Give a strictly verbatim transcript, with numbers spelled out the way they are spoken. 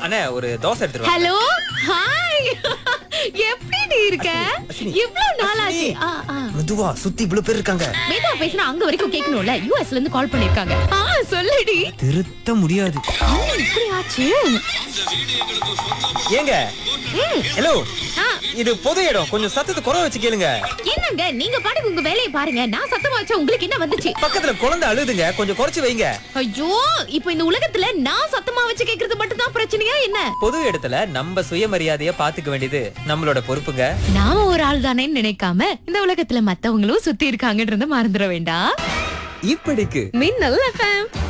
அண்ணே ஒரு தோசை எடுத்துட்டு வாங்க. ஹலோ ஹாய் எப்படி நீ இருக்க? அஸ்வினி. இவ்ளோ நாளாச்சு. ஆ ஆ மெதுவா சுத்தி இவ்வளவு பேர் இருக்காங்க. மேதா பேசினா அங்க வரைக்கும் கேட்கணும்ல. யூஎஸ்ல இருந்து கால் பண்ணிருக்காங்க. ஆ சொல்லுடி. திருத்த முடியாது. என்ன இப்படி ஆச்சு? ஏங்க ஹலோ, ஆ, இது பொது இடம், கொஞ்சம் சத்தத்தை குறை வச்சு கேளுங்க. என்னங்க நீங்க பாட்டுக்கு உங்க வேலையை பாருங்க. நான் சத்தமா வச்சா உங்களுக்கு என்ன வந்துச்சு? பக்கத்துல குழந்தை அழுதுங்க, கொஞ்சம் குறைச்சு வைங்க. ஐயோ, இப்போ இந்த உலகத்துல நான் சத்தமா வச்சு கேக்குறது மட்டும் தான் பிரச்சனையா என்ன? பொது இடத்துல நம்ம சுயமரியாதைய பாத்துக்க வேண்டியது நம்மளோட பொறுப்புங்க. நாம ஒரு ஆள் தானேன்னு நினைக்காம இந்த உலகத்துல மத்தவங்களும் சுத்தி இருக்காங்கன்றத மறந்துட வேண்டாம். இப்படிக்கு மின்னல் எஃப்எம்.